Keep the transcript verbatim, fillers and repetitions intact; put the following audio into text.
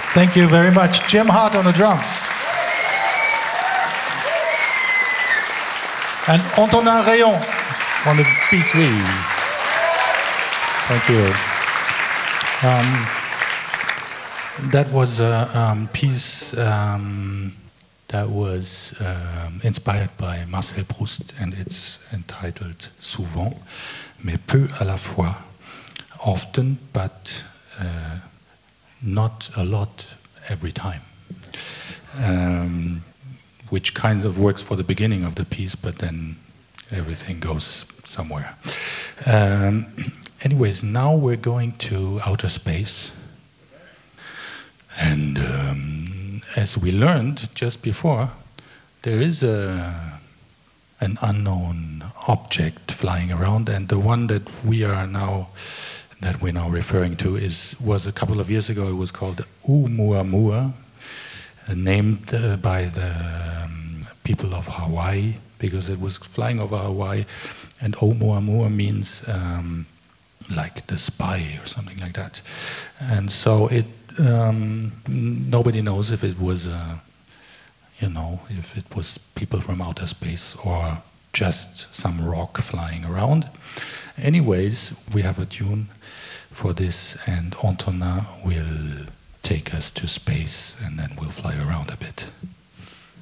Thank you very much. Jim Hart on the drums. And Antonin Rayon on the P three. Thank you. Um, that was a um, piece um, that was um, inspired by Marcel Proust, and it's entitled Souvent, mais peu à la fois. Often, but uh, not a lot every time. Um, which kind of works for the beginning of the piece, but then everything goes somewhere. Um, anyways, now we're going to outer space. And um, as we learned just before, there is a, an unknown object flying around, and the one that we are now that we're now referring to is was a couple of years ago. It was called Oumuamua, uh, named uh, by the um, people of Hawaii because it was flying over Hawaii, and Oumuamua means um, like the spy or something like that. And so it um, nobody knows if it was uh, you know if it was people from outer space or just some rock flying around. Anyways, we have a tune for this, and Antonin will take us to space, and then we'll fly around a bit.